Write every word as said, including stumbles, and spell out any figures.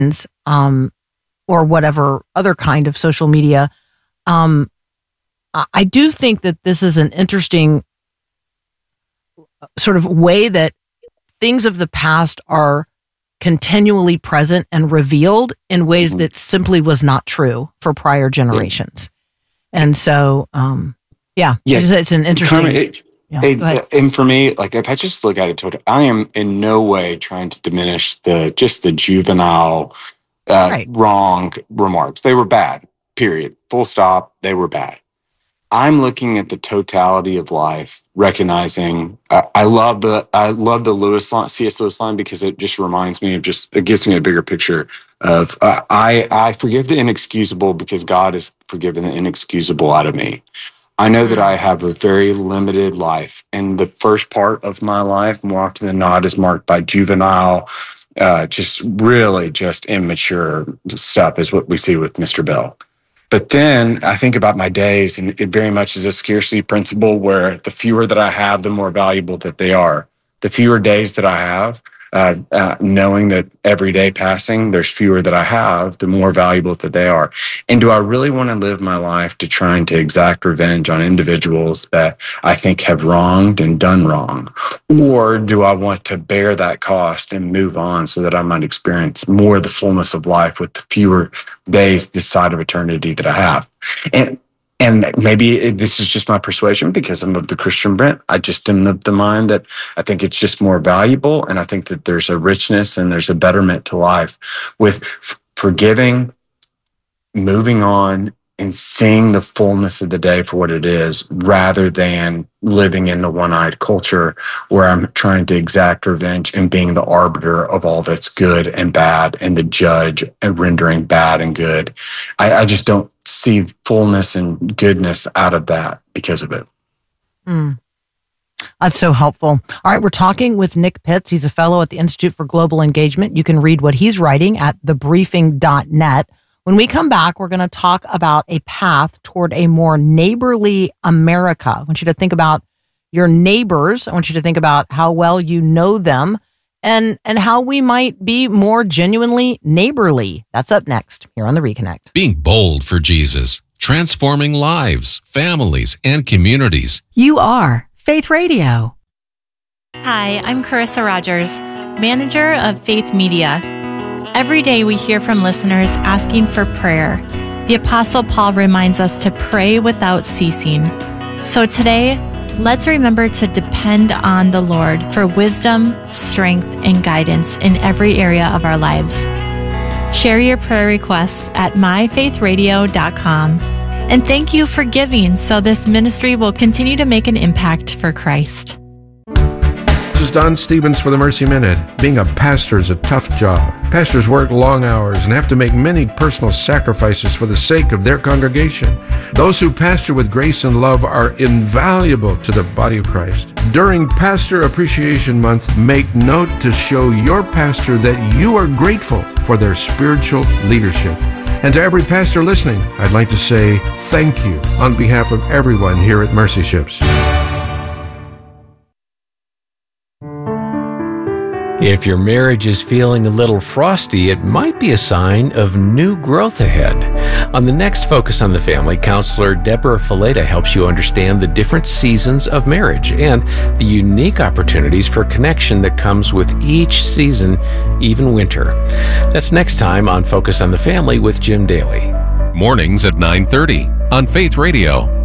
um, or whatever other kind of social media, um, I I do think that this is an interesting sort of way that things of the past are continually present and revealed in ways that simply was not true for prior generations. And so, um, yeah, Yeah, it's, it's an interesting. Carmen, it, yeah, it, go ahead. and for me, like if I just look at it, total, I am in no way trying to diminish the just the juvenile, uh, Right. wrong remarks. They were bad. Period. Full stop. They were bad. I'm looking at the totality of life, recognizing uh, I love the I love the Lewis line, C S. Lewis line, because it just reminds me of just it gives me a bigger picture of uh, I I forgive the inexcusable because God has forgiven the inexcusable out of me. I know that I have a very limited life, and the first part of my life, more often than not, is marked by juvenile, uh, just really just immature stuff, is what we see with Mister Bell. But then I think about my days, and it very much is a scarcity principle where the fewer that I have, the more valuable that they are. The fewer days that I have, uh, uh, knowing that every day passing, there's fewer that I have, the more valuable that they are. And do I really want to live my life to trying to exact revenge on individuals that I think have wronged and done wrong? Or do I want to bear that cost and move on so that I might experience more of the fullness of life with the fewer days this side of eternity that I have? And And maybe it, this is just my persuasion because I'm of the Christian bent. I just am of the mind that I think it's just more valuable. And I think that there's a richness and there's a betterment to life with f- forgiving, moving on, and seeing the fullness of the day for what it is, rather than living in the one-eyed culture where I'm trying to exact revenge and being the arbiter of all that's good and bad and the judge and rendering bad and good. I, I just don't see fullness and goodness out of that because of it. Mm. That's so helpful. All right, we're talking with Nick Pitts. He's a fellow at the Institute for Global Engagement. You can read what he's writing at the briefing dot net. When we come back, we're going to talk about a path toward a more neighborly America. I want you to think about your neighbors. I want you to think about how well you know them and, and how we might be more genuinely neighborly. That's up next here on The Reconnect. Being bold for Jesus, transforming lives, families, and communities. You are Faith Radio. Hi, I'm Carissa Rogers, manager of Faith Media. Every day we hear from listeners asking for prayer. The Apostle Paul reminds us to pray without ceasing. So today, let's remember to depend on the Lord for wisdom, strength, and guidance in every area of our lives. Share your prayer requests at my faith radio dot com. And thank you for giving so this ministry will continue to make an impact for Christ. This is Don Stevens for the Mercy Minute. Being a pastor is a tough job. Pastors work long hours and have to make many personal sacrifices for the sake of their congregation. Those who pastor with grace and love are invaluable to the body of Christ. During Pastor Appreciation Month, make note to show your pastor that you are grateful for their spiritual leadership. And to every pastor listening, I'd like to say thank you on behalf of everyone here at Mercy Ships. If your marriage is feeling a little frosty, it might be a sign of new growth ahead. On the next Focus on the Family, counselor Deborah Fileta helps you understand the different seasons of marriage and the unique opportunities for connection that comes with each season, even winter. That's next time on Focus on the Family with Jim Daly. Mornings at nine thirty on Faith Radio.